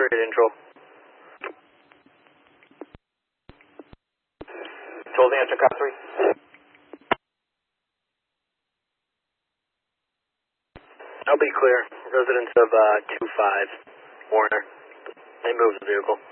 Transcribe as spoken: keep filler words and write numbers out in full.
thirty intro. Told the answer, cop three. I'll be clear. Residents of uh, two five, Warner. They moved the vehicle.